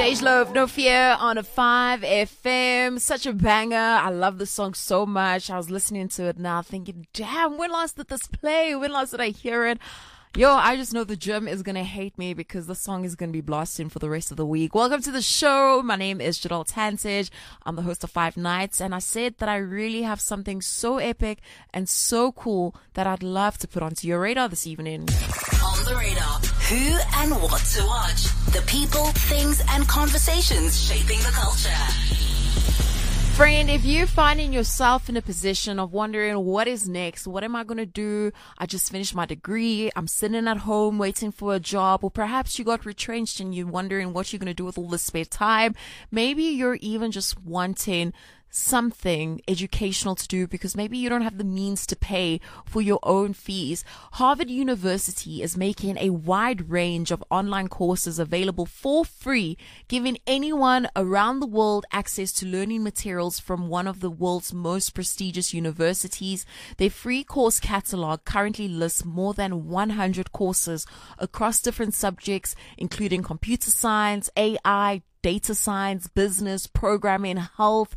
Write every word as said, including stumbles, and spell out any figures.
Stage Love, No Fear on a five F M. Such a banger. I love this song so much. I was listening to it now thinking, damn, when last did this play? When last did I hear it? Yo, I just know the gym is going to hate me because the song is going to be blasting for the rest of the week. Welcome to the show. My name is Jadal Tantage. I'm the host of Five Nights, and I said that I really have something so epic and so cool that I'd love to put onto your radar this evening. On the radar, who and what to watch. The people, things, and conversations shaping the culture. Friend, if you're finding yourself in a position of wondering what is next, what am I going to do? I just finished my degree. I'm sitting at home waiting for a job, or perhaps you got retrenched and you're wondering what you're going to do with all this spare time. Maybe you're even just wanting something educational to do because maybe you don't have the means to pay for your own fees. Harvard University is making a wide range of online courses available for free, giving anyone around the world access to learning materials from one of the world's most prestigious universities. Their free course catalog currently lists more than one hundred courses across different subjects, including computer science, A I, data science, business, programming, health,